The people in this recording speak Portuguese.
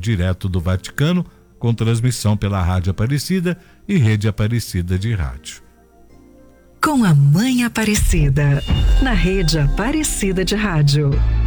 direto do Vaticano, com transmissão pela Rádio Aparecida e Rede Aparecida de Rádio. Com a Mãe Aparecida, na Rede Aparecida de Rádio.